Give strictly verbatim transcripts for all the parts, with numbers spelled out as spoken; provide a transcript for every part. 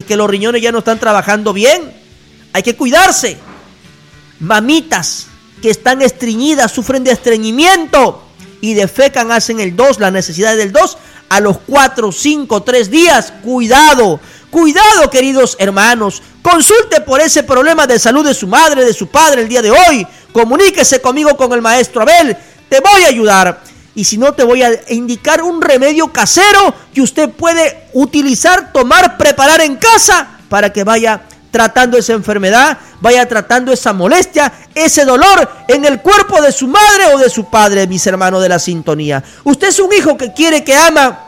que los riñones ya no están trabajando bien. Hay que cuidarse. Mamitas que están estreñidas, sufren de estreñimiento y defecan, hacen el dos, la necesidad del dos a los cuatro, cinco, tres días. Cuidado, cuidado, queridos hermanos. Consulte por ese problema de salud de su madre, de su padre el día de hoy. Comuníquese conmigo, con el maestro Abel. Te voy a ayudar. Y si no, te voy a indicar un remedio casero que usted puede utilizar, tomar, preparar en casa para que vaya tratando esa enfermedad, vaya tratando esa molestia, ese dolor en el cuerpo de su madre o de su padre, mis hermanos de la sintonía. Usted es un hijo que quiere, que ama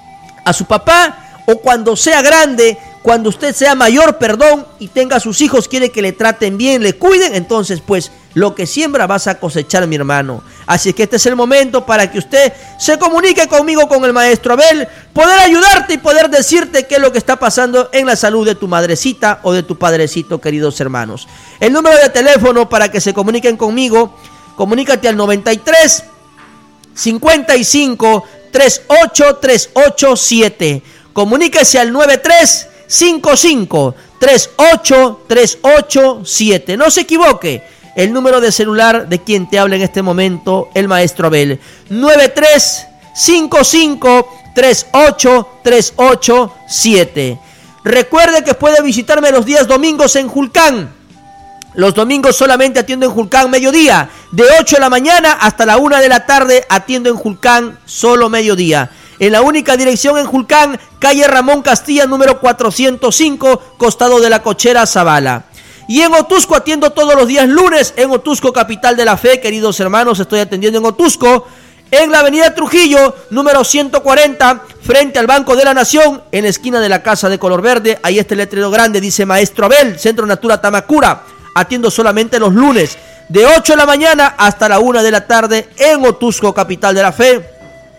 a su papá, o cuando sea grande, cuando usted sea mayor, perdón, y tenga a sus hijos, quiere que le traten bien, le cuiden, entonces pues lo que siembra vas a cosechar, mi hermano. Así que este es el momento para que usted se comunique conmigo, con el maestro Abel, poder ayudarte y poder decirte qué es lo que está pasando en la salud de tu madrecita o de tu padrecito, queridos hermanos. El número de teléfono para que se comuniquen conmigo, comunícate al noventa y tres, cincuenta y cinco, treinta y ocho, treinta y ocho, siete. Comuníquese al noventa y tres, cincuenta y cinco, treinta y ocho, treinta y ocho, siete. No se equivoque. El número de celular de quien te habla en este momento, el maestro Abel. noventa y tres, cincuenta y cinco, treinta y ocho, treinta y ocho, siete. Recuerde que puede visitarme los días domingos en Julcán. Los domingos solamente atiendo en Julcán mediodía. De ocho de la mañana hasta la una de la tarde atiendo en Julcán solo mediodía. En la única dirección en Julcán, calle Ramón Castilla, número cuatrocientos cinco, costado de la Cochera, Zavala. Y en Otusco atiendo todos los días lunes, en Otusco, capital de la fe, queridos hermanos, estoy atendiendo en Otusco, en la avenida Trujillo, número ciento cuarenta, frente al Banco de la Nación, en la esquina de la casa de color verde. Ahí está el letrero grande, dice Maestro Abel, Centro Natura Tamacura. Atiendo solamente los lunes, de ocho de la mañana hasta la una de la tarde, en Otusco, capital de la fe.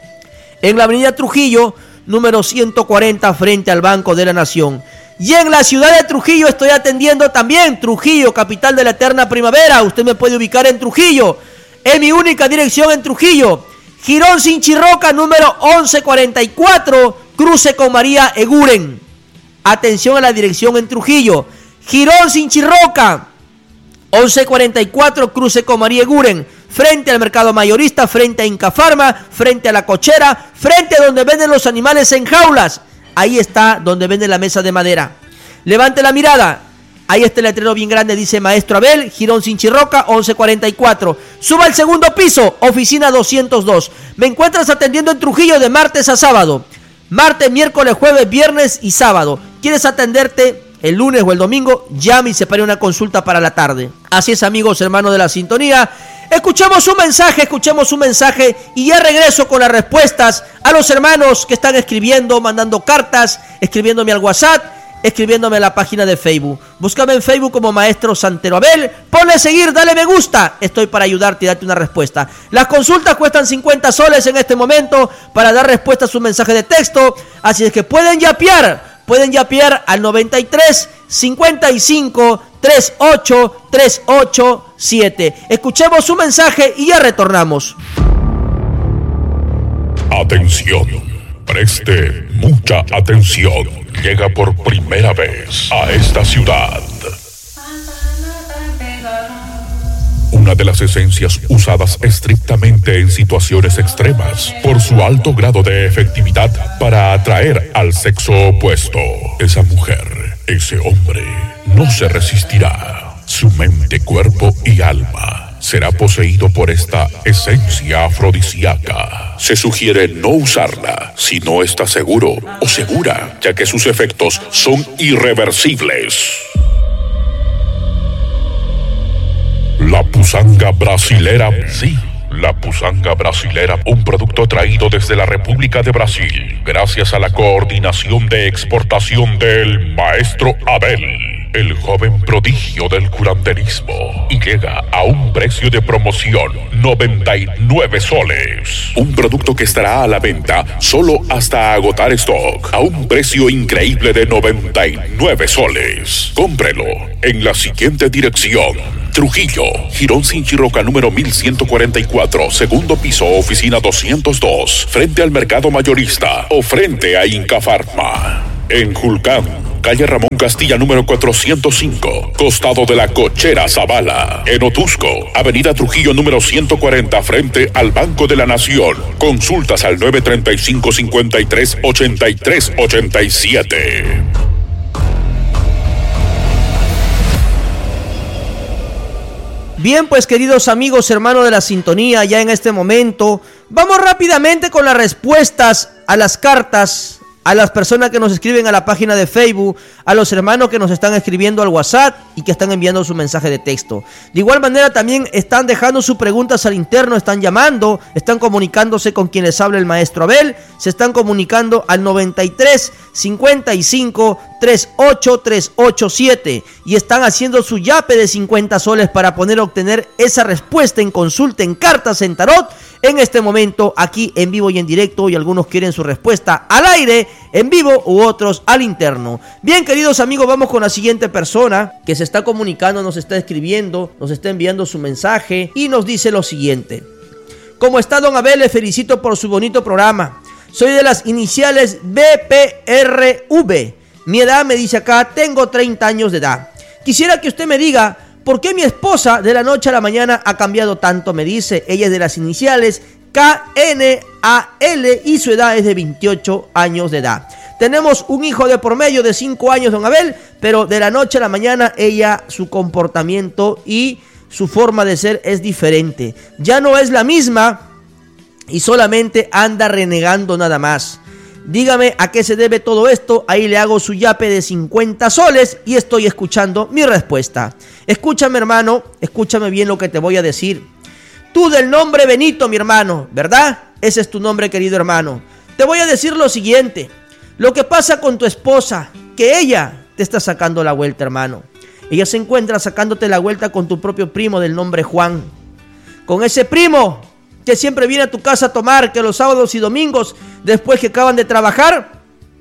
En la avenida Trujillo, número ciento cuarenta, frente al Banco de la Nación. Y en la ciudad de Trujillo estoy atendiendo también, Trujillo, capital de la eterna primavera. Usted me puede ubicar en Trujillo, en mi única dirección en Trujillo. Girón Sinchirroca, número once cuarenta y cuatro, cruce con María Eguren. Atención a la dirección en Trujillo. Girón Sinchirroca, once cuarenta y cuatro, cruce con María Eguren. Frente al mercado mayorista, frente a Incafarma, frente a la Cochera, frente a donde venden los animales en jaulas. Ahí está donde vende la mesa de madera. Levante la mirada. Ahí está el letrero bien grande, dice Maestro Abel, Girón Sinchirroca, once cuarenta y cuatro. Suba al segundo piso, oficina doscientos dos. Me encuentras atendiendo en Trujillo de martes a sábado. Martes, miércoles, jueves, viernes y sábado. ¿Quieres atenderte el lunes o el domingo? Llame y separe una consulta para la tarde. Así es, amigos, hermanos de la sintonía. Escuchemos un mensaje, escuchemos un mensaje y ya regreso con las respuestas a los hermanos que están escribiendo, mandando cartas, escribiéndome al WhatsApp, escribiéndome a la página de Facebook. Búscame en Facebook como Maestro Santero Abel, ponle seguir, dale me gusta. Estoy para ayudarte y darte una respuesta. Las consultas cuestan cincuenta soles en este momento para dar respuesta a su mensaje de texto, así es que pueden yapear, pueden yapear al noventa y tres, cincuenta y cinco, treinta y ocho, treinta y ocho, siete. Escuchemos su mensaje y ya retornamos. Atención, preste mucha atención. Llega por primera vez a esta ciudad una de las esencias usadas estrictamente en situaciones extremas por su alto grado de efectividad para atraer al sexo opuesto. Esa mujer, ese hombre, no se resistirá. Su mente, cuerpo y alma será poseído por esta esencia afrodisíaca. Se sugiere no usarla si no está seguro o segura, ya que sus efectos son irreversibles. La pusanga brasilera. Sí, la pusanga brasilera, un producto traído desde la República de Brasil, gracias a la coordinación de exportación del Maestro Abel, el joven prodigio del curanderismo, y llega a un precio de promoción, noventa y nueve soles. Un producto que estará a la venta solo hasta agotar stock, a un precio increíble de noventa y nueve soles. Cómprelo en la siguiente dirección: Trujillo, Girón Sinchirroca número mil ciento cuarenta y cuatro, segundo piso, oficina doscientos dos, frente al mercado mayorista o frente a Incafarma. En Julcán, calle Ramón Castilla número cuatrocientos cinco, costado de la Cochera Zavala. En Otusco, avenida Trujillo número ciento cuarenta, frente al Banco de la Nación. Consultas al nueve tres cinco, cinco tres, ocho tres ocho siete. Bien, pues queridos amigos, hermanos de la sintonía, ya en este momento vamos rápidamente con las respuestas a las cartas, a las personas que nos escriben a la página de Facebook, a los hermanos que nos están escribiendo al WhatsApp y que están enviando su mensaje de texto. De igual manera también están dejando sus preguntas al interno, están llamando, están comunicándose con quien les habla el maestro Abel, se están comunicando al noventa y tres, cincuenta y cinco, treinta y ocho, trescientos ochenta y siete y están haciendo su yape de cincuenta soles para poder obtener esa respuesta en consulta, en cartas, en tarot, en este momento aquí en vivo y en directo, y algunos quieren su respuesta al aire, en vivo, u otros al interno. Bien, queridos amigos, vamos con la siguiente persona que se está comunicando, nos está escribiendo, nos está enviando su mensaje y nos dice lo siguiente: ¿cómo está, don Abel? Le felicito por su bonito programa. Soy de las iniciales B P R V. Mi edad, me dice acá, tengo treinta años de edad. Quisiera que usted me diga por qué mi esposa de la noche a la mañana ha cambiado tanto. Me dice, ella es de las iniciales K N A L y su edad es de veintiocho años de edad. Tenemos un hijo de por medio de cinco años, don Abel, pero de la noche a la mañana ella, su comportamiento y su forma de ser es diferente. Ya no es la misma y solamente anda renegando nada más. Dígame a qué se debe todo esto. Ahí le hago su yape de cincuenta soles y estoy escuchando mi respuesta. Escúchame, hermano, escúchame bien lo que te voy a decir. Tú del nombre Benito, mi hermano, ¿verdad? Ese es tu nombre, querido hermano. Te voy a decir lo siguiente. Lo que pasa con tu esposa, que ella te está sacando la vuelta, hermano. Ella se encuentra sacándote la vuelta con tu propio primo del nombre Juan. Con ese primo que siempre viene a tu casa a tomar, que los sábados y domingos, después que acaban de trabajar,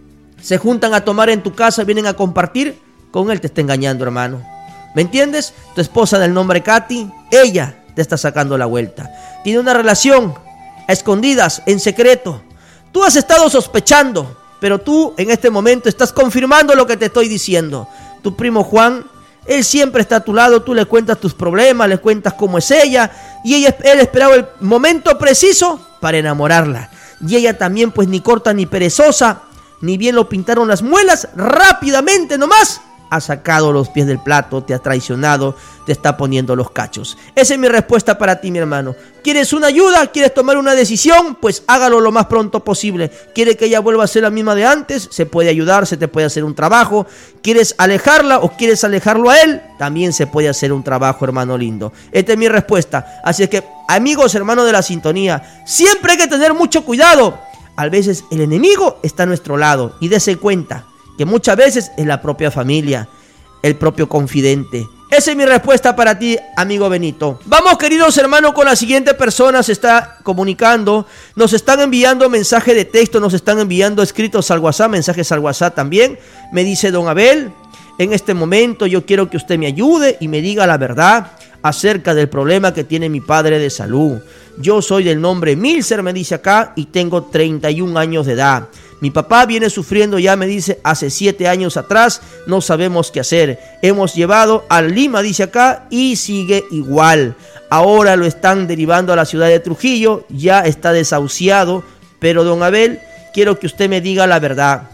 se juntan a tomar en tu casa, vienen a compartir. Con él te está engañando, hermano. ¿Me entiendes? Tu esposa del nombre Katy, ella te está sacando la vuelta. Tiene una relación a escondidas, en secreto. Tú has estado sospechando, pero tú en este momento estás confirmando lo que te estoy diciendo. Tu primo Juan, él siempre está a tu lado, tú le cuentas tus problemas, le cuentas cómo es ella, y ella, él esperaba el momento preciso para enamorarla. Y ella también, pues ni corta ni perezosa, ni bien lo pintaron las muelas, rápidamente nomás ha sacado los pies del plato, te ha traicionado, te está poniendo los cachos. Esa es mi respuesta para ti, mi hermano. ¿Quieres una ayuda? ¿Quieres tomar una decisión? Pues hágalo lo más pronto posible. ¿Quiere que ella vuelva a ser la misma de antes? Se puede ayudar, se te puede hacer un trabajo. ¿Quieres alejarla o quieres alejarlo a él? También se puede hacer un trabajo, hermano lindo. Esta es mi respuesta. Así es que, amigos, hermanos de la sintonía, siempre hay que tener mucho cuidado. A veces el enemigo está a nuestro lado y dése cuenta que muchas veces es la propia familia, el propio confidente. Esa es mi respuesta para ti, amigo Benito. Vamos, queridos hermanos, con la siguiente persona. Se está comunicando, nos están enviando mensajes de texto, nos están enviando escritos al WhatsApp, mensajes al WhatsApp también. Me dice, don Abel, en este momento yo quiero que usted me ayude y me diga la verdad acerca del problema que tiene mi padre de salud. Yo soy del nombre Milser, me dice acá, y tengo treinta y un años de edad. Mi papá viene sufriendo ya, me dice, hace siete años atrás, no sabemos qué hacer. Hemos llevado a Lima, dice acá, y sigue igual. Ahora lo están derivando a la ciudad de Trujillo, ya está desahuciado. Pero don Abel, quiero que usted me diga la verdad.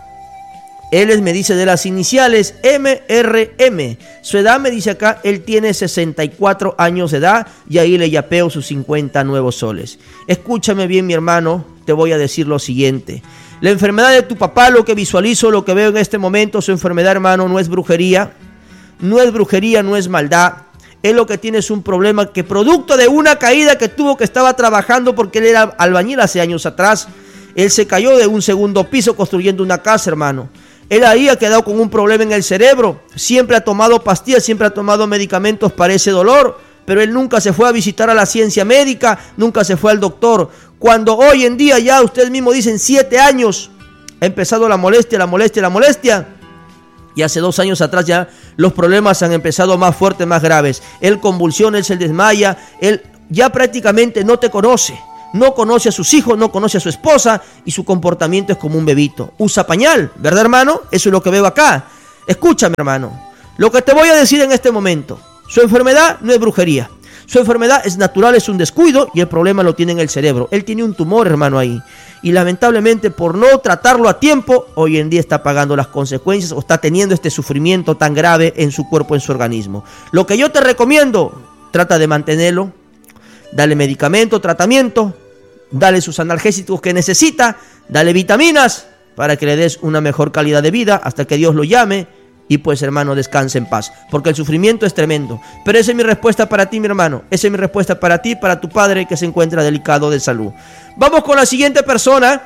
Él es, me dice, de las iniciales M R M. Su edad, me dice acá, él tiene sesenta y cuatro años de edad y ahí le yapeo sus cincuenta nuevos soles. Escúchame bien, mi hermano, te voy a decir lo siguiente. La enfermedad de tu papá, lo que visualizo, lo que veo en este momento, su enfermedad, hermano, no es brujería. No es brujería, no es maldad. Él lo que tiene es un problema que producto de una caída que tuvo, que estaba trabajando porque él era albañil hace años atrás. Él se cayó de un segundo piso construyendo una casa, hermano. Él ahí ha quedado con un problema en el cerebro. Siempre ha tomado pastillas, siempre ha tomado medicamentos para ese dolor, pero él nunca se fue a visitar a la ciencia médica, nunca se fue al doctor. Cuando hoy en día ya ustedes mismos dicen siete años, ha empezado la molestia, la molestia, la molestia. Y hace dos años atrás ya los problemas han empezado más fuertes, más graves. Él convulsiona, él se desmaya, él ya prácticamente no te conoce. No conoce a sus hijos, no conoce a su esposa y su comportamiento es como un bebito. Usa pañal, ¿verdad, hermano? Eso es lo que veo acá. Escúchame, hermano, lo que te voy a decir en este momento. Su enfermedad no es brujería. Su enfermedad es natural, es un descuido y el problema lo tiene en el cerebro. Él tiene un tumor, hermano, ahí. Y lamentablemente por no tratarlo a tiempo, hoy en día está pagando las consecuencias o está teniendo este sufrimiento tan grave en su cuerpo, en su organismo. Lo que yo te recomiendo, trata de mantenerlo. Dale medicamento, tratamiento. Dale sus analgésicos que necesita. Dale vitaminas para que le des una mejor calidad de vida hasta que Dios lo llame. Y pues, hermano, descanse en paz, porque el sufrimiento es tremendo. Pero esa es mi respuesta para ti, mi hermano. Esa es mi respuesta para ti, para tu padre que se encuentra delicado de salud. Vamos con la siguiente persona.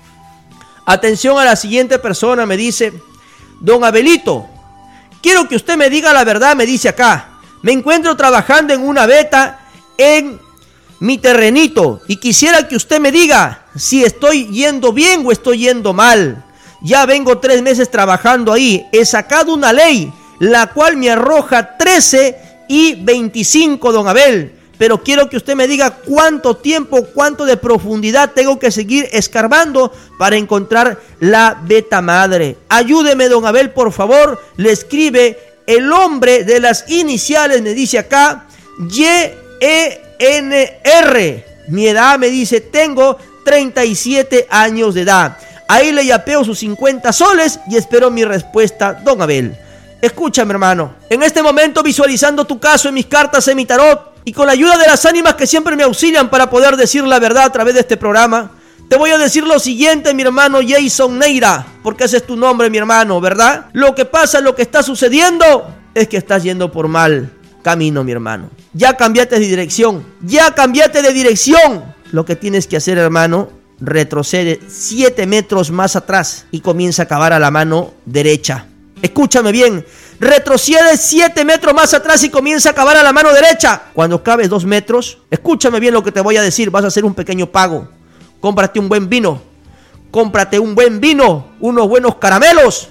Atención a la siguiente persona. Me dice: don Abelito, quiero que usted me diga la verdad. Me dice acá: me encuentro trabajando en una veta en mi terrenito y quisiera que usted me diga si estoy yendo bien o estoy yendo mal. Ya vengo tres meses trabajando ahí. He sacado una ley, la cual me arroja trece y veinticinco, don Abel. Pero quiero que usted me diga cuánto tiempo, cuánto de profundidad tengo que seguir escarbando para encontrar la beta madre. Ayúdeme, don Abel, por favor. Le escribe el hombre de las iniciales, me dice acá, Y E N R. Mi edad, me dice, tengo treinta y siete años de edad. Ahí le yapeo sus cincuenta soles y espero mi respuesta, don Abel. Escúchame, hermano. En este momento, visualizando tu caso en mis cartas, en mi tarot, y con la ayuda de las ánimas que siempre me auxilian para poder decir la verdad a través de este programa, te voy a decir lo siguiente, mi hermano Jason Neira, porque ese es tu nombre, mi hermano, ¿verdad? Lo que pasa, lo que está sucediendo, es que estás yendo por mal camino, mi hermano. Ya cambiaste de dirección. Ya cambiaste de dirección. Lo que tienes que hacer, hermano, retrocede siete metros más atrás y comienza a cavar a la mano derecha. Escúchame bien, retrocede siete metros más atrás y comienza a cavar a la mano derecha. Cuando cabes dos metros, escúchame bien lo que te voy a decir, vas a hacer un pequeño pago. Cómprate un buen vino, cómprate un buen vino, unos buenos caramelos,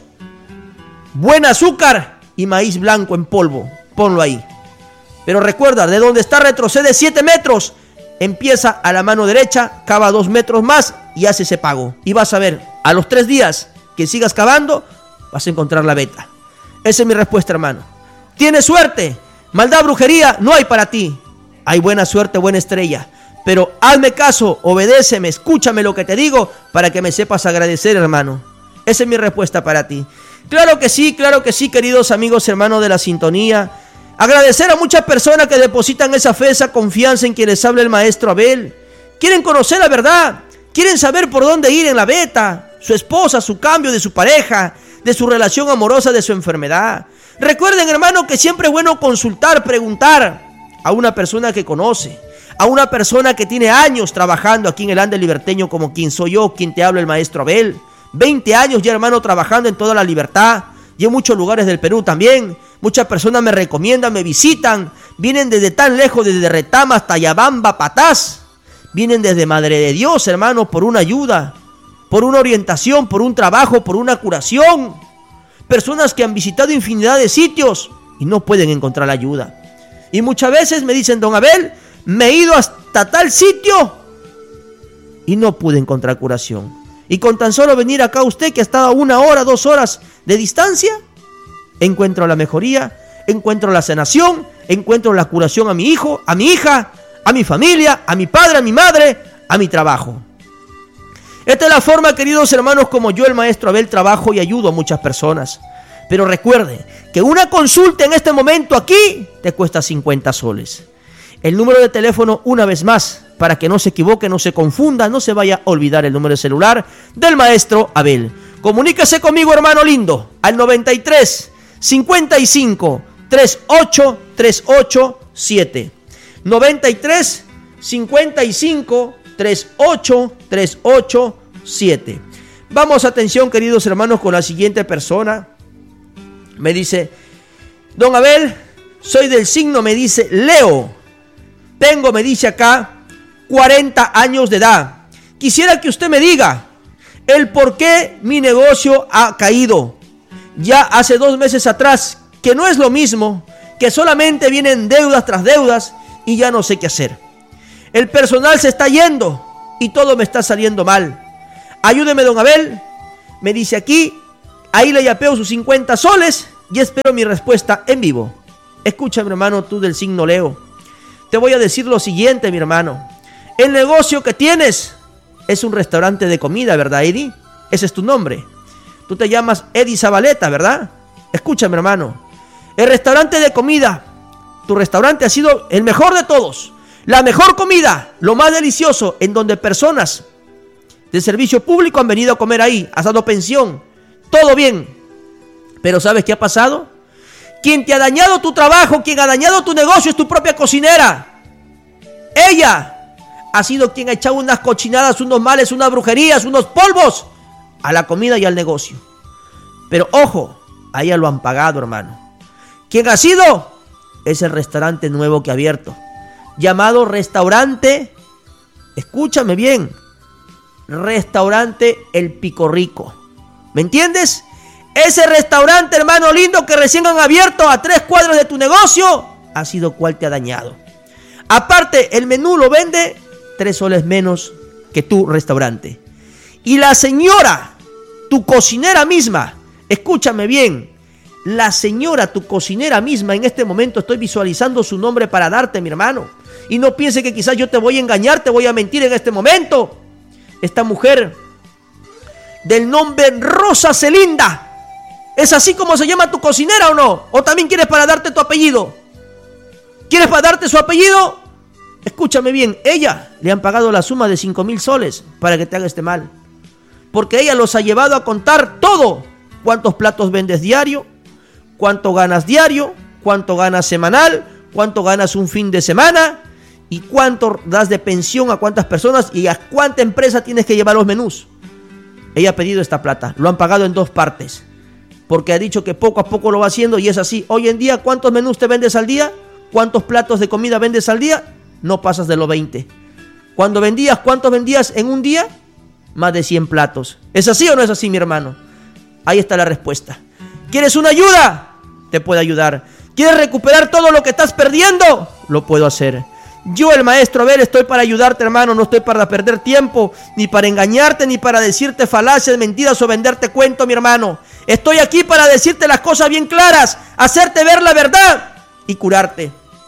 buen azúcar y maíz blanco en polvo, ponlo ahí. Pero recuerda, de donde está retrocede siete metros. Empieza a la mano derecha, cava dos metros más y hace ese pago. Y vas a ver, a los tres días que sigas cavando, vas a encontrar la beta. Esa es mi respuesta, hermano. Tienes suerte. Maldad, brujería, no hay para ti. Hay buena suerte, buena estrella. Pero hazme caso, obedéceme, escúchame lo que te digo para que me sepas agradecer, hermano. Esa es mi respuesta para ti. Claro que sí, claro que sí, queridos amigos, hermanos de la sintonía. Agradecer a muchas personas que depositan esa fe, esa confianza en quien les habla el maestro Abel. Quieren conocer la verdad, quieren saber por dónde ir en la beta, su esposa, su cambio de su pareja, de su relación amorosa, de su enfermedad. Recuerden, hermano, que siempre es bueno consultar, preguntar a una persona que conoce, a una persona que tiene años trabajando aquí en el Ande Liberteño, como quien soy yo, quien te habla el maestro Abel. veinte años ya, hermano, trabajando en toda la libertad y en muchos lugares del Perú también. Muchas personas me recomiendan, me visitan, vienen desde tan lejos, desde Retama hasta Yabamba, Patás. Vienen desde Madre de Dios, hermano, por una ayuda, por una orientación, por un trabajo, por una curación. Personas que han visitado infinidad de sitios y no pueden encontrar la ayuda. Y muchas veces me dicen, don Abel, me he ido hasta tal sitio y no pude encontrar curación. Y con tan solo venir acá usted, que ha estado a una hora, dos horas de distancia, encuentro la mejoría, encuentro la sanación, encuentro la curación a mi hijo, a mi hija, a mi familia, a mi padre, a mi madre, a mi trabajo. Esta es la forma, queridos hermanos, como yo, el maestro Abel, trabajo y ayudo a muchas personas. Pero recuerde que una consulta en este momento aquí te cuesta cincuenta soles. El número de teléfono, una vez más, para que no se equivoque, no se confunda, no se vaya a olvidar el número de celular del maestro Abel. Comuníquese conmigo, hermano lindo, al noventa y tres, cincuenta y cinco, treinta y ocho, treinta y ocho, siete. noventa y tres, cincuenta y cinco, treinta y ocho, treinta y ocho, siete. Vamos, atención, queridos hermanos, con la siguiente persona. Me dice, don Abel, soy del signo, me dice, Leo. Tengo, me dice acá, cuarenta años de edad. Quisiera que usted me diga el por qué mi negocio ha caído. Ya hace dos meses atrás, que no es lo mismo, que solamente vienen deudas tras deudas y ya no sé qué hacer. El personal se está yendo y todo me está saliendo mal. Ayúdeme, don Abel. Me dice aquí, Ahí le yapeo sus cincuenta soles y espero mi respuesta en vivo. Escucha, mi hermano, tú del signo Leo. Te voy a decir lo siguiente, mi hermano. El negocio que tienes es un restaurante de comida, ¿verdad, Eddie? Ese es tu nombre. Tú te llamas Eddie Zabaleta, ¿verdad? Escucha, mi hermano. El restaurante de comida, tu restaurante ha sido el mejor de todos. La mejor comida, lo más delicioso, en donde personas de servicio público han venido a comer ahí, has dado pensión, todo bien. Pero ¿sabes qué ha pasado? Quien te ha dañado tu trabajo, quien ha dañado tu negocio es tu propia cocinera. Ella ha sido quien ha echado unas cochinadas, unos males, unas brujerías, unos polvos a la comida y al negocio. Pero ojo, a ella lo han pagado, hermano. ¿Quién ha sido? Es el restaurante nuevo que ha abierto, llamado Restaurante, escúchame bien, Restaurante El Pico Rico. ¿Me entiendes? Ese restaurante, hermano lindo, que recién han abierto a tres cuadras de tu negocio, ha sido cual te ha dañado. Aparte, el menú lo vende tres soles menos que tu restaurante. Y la señora, tu cocinera misma, escúchame bien, la señora, tu cocinera misma, en este momento estoy visualizando su nombre para darte, mi hermano. Y no piense que quizás yo te voy a engañar, te voy a mentir en este momento. Esta mujer, del nombre Rosa Celinda, ¿es así como se llama tu cocinera o no? ¿O también quieres para darte tu apellido? ¿Quieres para darte su apellido? Escúchame bien, ella le han pagado la suma de cinco mil soles para que te haga este mal. Porque ella los ha llevado a contar todo. ¿Cuántos platos vendes diario? ¿Cuánto ganas diario? ¿Cuánto ganas semanal? ¿Cuánto ganas un fin de semana? ¿Y cuánto das de pensión a cuántas personas? ¿Y a cuánta empresa tienes que llevar los menús? Ella ha pedido esta plata, lo han pagado en dos partes. Porque ha dicho que poco a poco lo va haciendo y es así. Hoy en día, ¿cuántos menús te vendes al día? ¿Cuántos platos de comida vendes al día? No pasas de los veinte. Cuando vendías, ¿cuántos vendías en un día? Más de cien platos. ¿Es así o no es así, mi hermano? Ahí está la respuesta. ¿Quieres una ayuda? Te puedo ayudar. ¿Quieres recuperar todo lo que estás perdiendo? Lo puedo hacer. Yo, el maestro Abel, estoy para ayudarte, hermano. No estoy para perder tiempo, ni para engañarte, ni para decirte falacias, mentiras o venderte cuento, mi hermano. Estoy aquí para decirte las cosas bien claras, hacerte ver la verdad y curarte.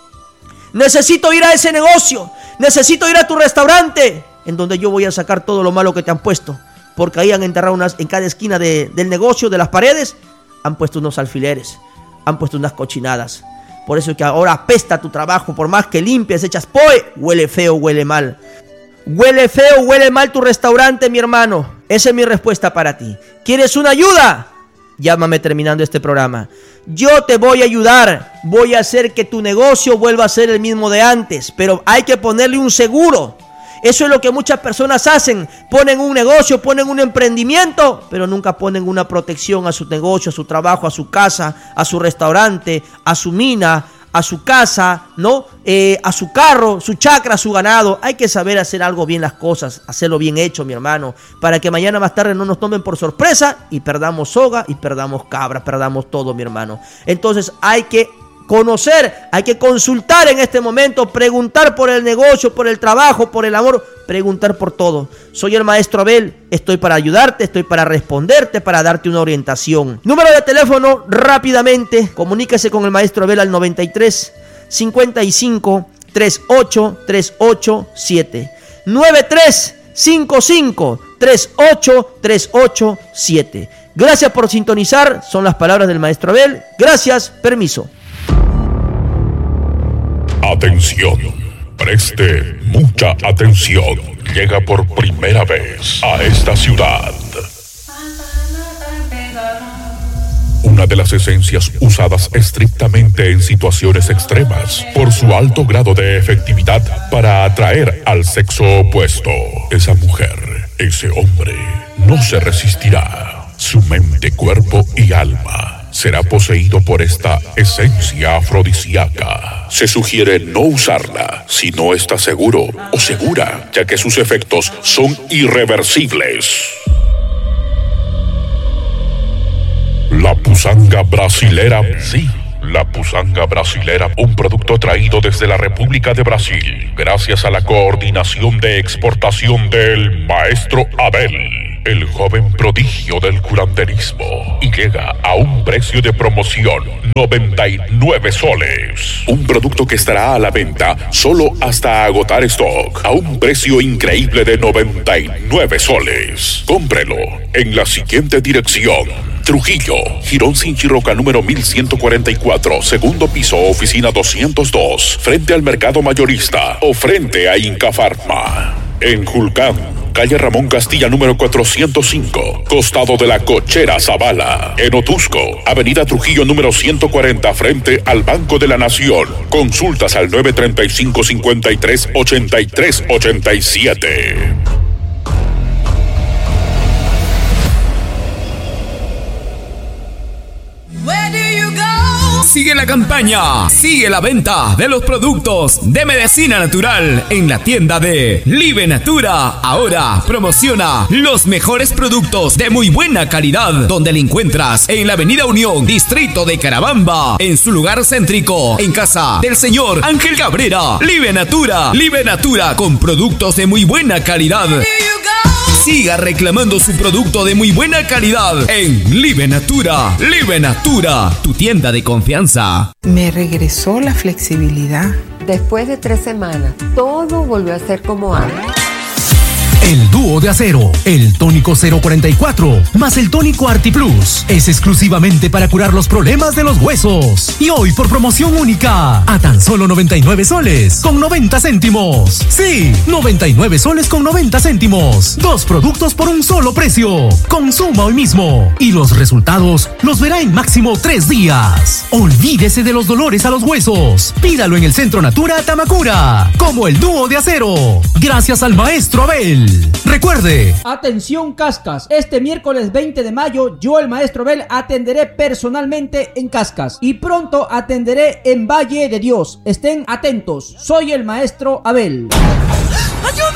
Necesito ir a ese negocio, necesito ir a tu restaurante, en donde yo voy a sacar todo lo malo que te han puesto. Porque ahí han enterrado unas, en cada esquina de, del negocio, de las paredes, han puesto unos alfileres, han puesto unas cochinadas. Por eso es que ahora apesta tu trabajo, por más que limpies, echas poe, huele feo, huele mal. Huele feo, huele mal tu restaurante, mi hermano. Esa es mi respuesta para ti. ¿Quieres una ayuda? Llámame terminando este programa. Yo te voy a ayudar. Voy a hacer que tu negocio vuelva a ser el mismo de antes. Pero hay que ponerle un seguro. Eso es lo que muchas personas hacen. Ponen un negocio, ponen un emprendimiento, pero nunca ponen una protección a su negocio, a su trabajo, a su casa, a su restaurante, a su mina, a su casa, ¿no? Eh, a su carro, su chacra, su ganado. Hay que saber hacer algo bien las cosas, hacerlo bien hecho, mi hermano, para que mañana más tarde no nos tomen por sorpresa y perdamos soga y perdamos cabra, perdamos todo, mi hermano. Entonces hay que conocer, hay que consultar en este momento, preguntar por el negocio, por el trabajo, por el amor, preguntar por todo. Soy el maestro Abel, estoy para ayudarte, estoy para responderte, para darte una orientación. Número de teléfono, rápidamente, comuníquese con el maestro Abel al noventa y tres, cincuenta y cinco, treinta y ocho, treinta y ocho, siete. noventa y tres, cincuenta y cinco, treinta y ocho, treinta y ocho, siete. Gracias por sintonizar, son las palabras del maestro Abel. Gracias, permiso. Atención, preste mucha atención. Llega por primera vez a esta ciudad una de las esencias usadas estrictamente en situaciones extremas por su alto grado de efectividad para atraer al sexo opuesto. Esa mujer, ese hombre, no se resistirá. Su mente, cuerpo y alma será poseído por esta esencia afrodisíaca. Se sugiere no usarla si no está seguro o segura, ya que sus efectos son irreversibles. La pusanga brasilera, sí, la pusanga brasilera, un producto traído desde la República de Brasil, gracias a la coordinación de exportación del maestro Abel. el joven prodigio del curanderismo, y llega a un precio de promoción, noventa y nueve soles. Un producto que estará a la venta solo hasta agotar stock, a un precio increíble de noventa y nueve soles. Cómprelo en la siguiente dirección: Trujillo, Girón Sin Chirroca número mil ciento cuarenta y cuatro, segundo piso, oficina doscientos dos, frente al mercado mayorista o frente a Inca Pharma. En Julcán, calle Ramón Castilla número cuatrocientos cinco, costado de la Cochera Zavala. En Otusco, avenida Trujillo número ciento cuarenta, frente al Banco de la Nación. Consultas al nueve tres cinco, cinco tres, ocho tres ocho siete. Sigue la campaña, sigue la venta de los productos de medicina natural en la tienda de Live Natura. Ahora promociona los mejores productos de muy buena calidad, donde le encuentras en la Avenida Unión, distrito de Carabamba, en su lugar céntrico, en casa del señor Ángel Cabrera. Live Natura, Live Natura con productos de muy buena calidad. Siga reclamando su producto de muy buena calidad en Live Natura. Live Natura, tu tienda de confianza. Me regresó la flexibilidad. Después de tres semanas, todo volvió a ser como antes. El dúo de acero, el tónico cero cuarenta y cuatro, más el tónico Artiplus, es exclusivamente para curar los problemas de los huesos. Y hoy por promoción única, a tan solo noventa y nueve soles con noventa céntimos. Sí, noventa y nueve soles con noventa céntimos. Dos productos por un solo precio. Consuma hoy mismo y los resultados los verá en máximo tres días. Olvídese de los dolores a los huesos. Pídalo en el Centro Natura Tamacura, como el dúo de acero. Gracias al maestro Abel. Recuerde. Atención Cascas, este miércoles veinte de mayo yo, el maestro Abel, atenderé personalmente en Cascas y pronto atenderé en Valle de Dios. Estén atentos, soy el maestro Abel. ¡Ayúdame!